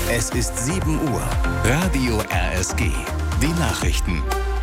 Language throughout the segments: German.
Es ist 7 Uhr. Radio RSG. Die Nachrichten.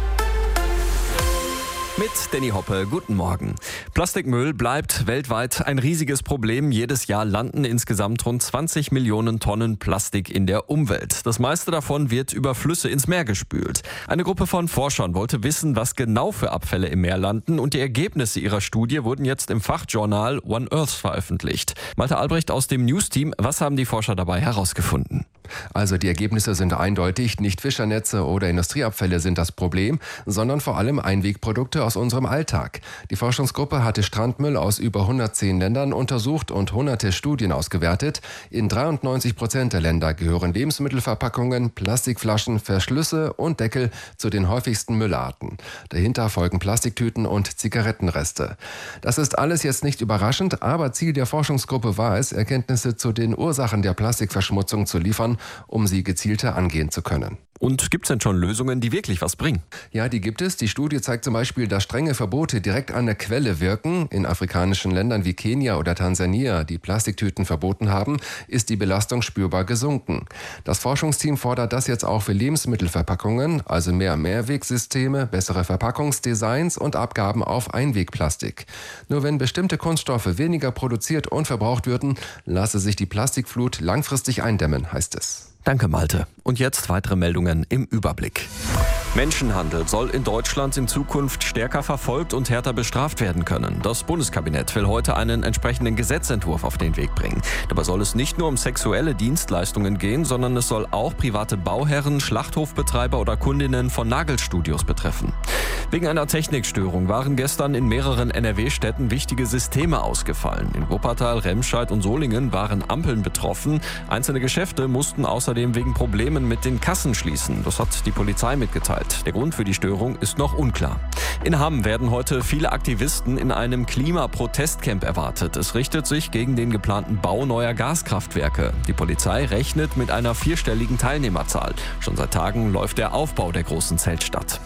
Mit Danny Hoppe, guten Morgen. Plastikmüll bleibt weltweit ein riesiges Problem. Jedes Jahr landen insgesamt rund 20 Millionen Tonnen Plastik in der Umwelt. Das meiste davon wird über Flüsse ins Meer gespült. Eine Gruppe von Forschern wollte wissen, was genau für Abfälle im Meer landen, und die Ergebnisse ihrer Studie wurden jetzt im Fachjournal One Earth veröffentlicht. Malte Albrecht aus dem News-Team, was haben die Forscher dabei herausgefunden? Also die Ergebnisse sind eindeutig. Nicht Fischernetze oder Industrieabfälle sind das Problem, sondern vor allem Einwegprodukte aus unserem Alltag. Die Forschungsgruppe hatte Strandmüll aus über 110 Ländern untersucht und hunderte Studien ausgewertet. In 93% der Länder gehören Lebensmittelverpackungen, Plastikflaschen, Verschlüsse und Deckel zu den häufigsten Müllarten. Dahinter folgen Plastiktüten und Zigarettenreste. Das ist alles jetzt nicht überraschend, aber Ziel der Forschungsgruppe war es, Erkenntnisse zu den Ursachen der Plastikverschmutzung zu liefern, um sie gezielter angehen zu können. Und gibt es denn schon Lösungen, die wirklich was bringen? Ja, die gibt es. Die Studie zeigt zum Beispiel, dass strenge Verbote direkt an der Quelle wirken. In afrikanischen Ländern wie Kenia oder Tansania, die Plastiktüten verboten haben, ist die Belastung spürbar gesunken. Das Forschungsteam fordert das jetzt auch für Lebensmittelverpackungen, also mehr Mehrwegsysteme, bessere Verpackungsdesigns und Abgaben auf Einwegplastik. Nur wenn bestimmte Kunststoffe weniger produziert und verbraucht würden, lasse sich die Plastikflut langfristig eindämmen, heißt es. Danke, Malte. Und jetzt weitere Meldungen im Überblick. Menschenhandel soll in Deutschland in Zukunft stärker verfolgt und härter bestraft werden können. Das Bundeskabinett will heute einen entsprechenden Gesetzentwurf auf den Weg bringen. Dabei soll es nicht nur um sexuelle Dienstleistungen gehen, sondern es soll auch private Bauherren, Schlachthofbetreiber oder Kundinnen von Nagelstudios betreffen. Wegen einer Technikstörung waren gestern in mehreren NRW-Städten wichtige Systeme ausgefallen. In Wuppertal, Remscheid und Solingen waren Ampeln betroffen. Einzelne Geschäfte mussten außerdem wegen Problemen mit den Kassen schließen. Das hat die Polizei mitgeteilt. Der Grund für die Störung ist noch unklar. In Hamm werden heute viele Aktivisten in einem Klimaprotestcamp erwartet. Es richtet sich gegen den geplanten Bau neuer Gaskraftwerke. Die Polizei rechnet mit einer 4-stelligen Teilnehmerzahl. Schon seit Tagen läuft der Aufbau der großen Zeltstadt.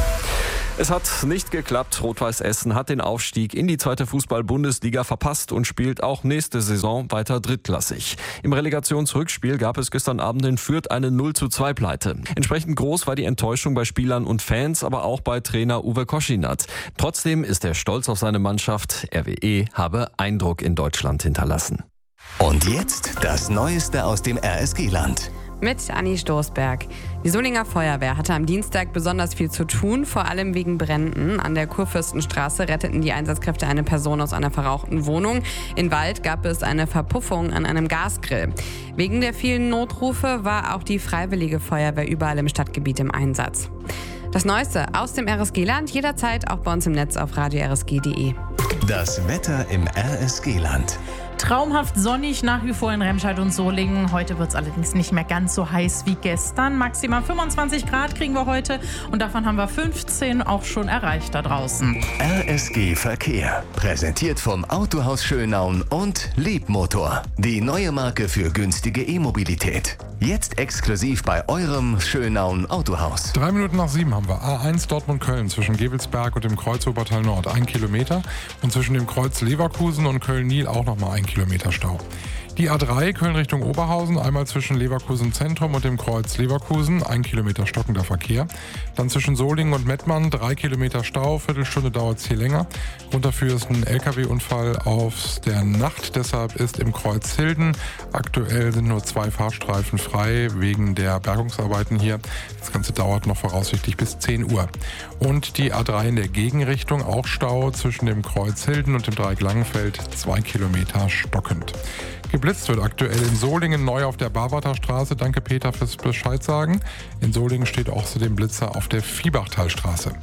Es hat nicht geklappt. Rot-Weiß Essen hat den Aufstieg in die 2. Fußball-Bundesliga verpasst und spielt auch nächste Saison weiter drittklassig. Im Relegationsrückspiel gab es gestern Abend in Fürth eine 0:2-Pleite. Entsprechend groß war die Enttäuschung bei Spielern und Fans, aber auch bei Trainer Uwe Koschinat. Trotzdem ist er stolz auf seine Mannschaft. RWE habe Eindruck in Deutschland hinterlassen. Und jetzt das Neueste aus dem RSG-Land. Mit Anni Stoßberg. Die Solinger Feuerwehr hatte am Dienstag besonders viel zu tun, vor allem wegen Bränden. An der Kurfürstenstraße retteten die Einsatzkräfte eine Person aus einer verrauchten Wohnung. In Wald gab es eine Verpuffung an einem Gasgrill. Wegen der vielen Notrufe war auch die Freiwillige Feuerwehr überall im Stadtgebiet im Einsatz. Das Neueste aus dem RSG-Land jederzeit auch bei uns im Netz auf radiorsg.de. Das Wetter im RSG-Land. Traumhaft sonnig nach wie vor in Remscheid und Solingen. Heute wird es allerdings nicht mehr ganz so heiß wie gestern. Maximal 25 Grad kriegen wir heute und davon haben wir 15 auch schon erreicht da draußen. RSG Verkehr, präsentiert vom Autohaus Schönaun und Liebmotor. Die neue Marke für günstige E-Mobilität. Jetzt exklusiv bei eurem Schönaun Autohaus. 3 Minuten nach 7 haben wir A1 Dortmund-Köln zwischen Gevelsberg und dem Kreuz Obertal Nord 1 Kilometer und zwischen dem Kreuz Leverkusen und Köln-Nil auch nochmal 1 Kilometer Stau. Die A3 Köln Richtung Oberhausen, einmal zwischen Leverkusen Zentrum und dem Kreuz Leverkusen, 1 Kilometer stockender Verkehr. Dann zwischen Solingen und Mettmann 3 Kilometer Stau, Viertelstunde dauert es hier länger. Grund dafür ist ein LKW-Unfall aus der Nacht, deshalb ist im Kreuz Hilden aktuell sind nur 2 Fahrstreifen frei wegen der Bergungsarbeiten hier. Das Ganze dauert noch voraussichtlich bis 10 Uhr. Und die A3 in der Gegenrichtung, auch Stau zwischen dem Kreuz Hilden und dem Dreieck Langenfeld, 2 Kilometer stockend. Geblitzt wird aktuell in Solingen neu auf der Barwarter Straße. Danke Peter fürs Bescheid sagen. In Solingen steht auch zu dem Blitzer auf der Viehbachtalstraße.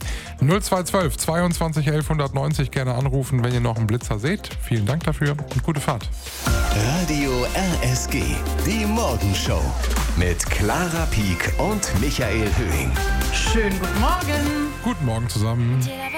0212 22 11 190 gerne anrufen, wenn ihr noch einen Blitzer seht. Vielen Dank dafür und gute Fahrt. Radio RSG, die Morgenshow mit Clara Pieck und Michael Höhing. Schönen guten Morgen. Guten Morgen zusammen.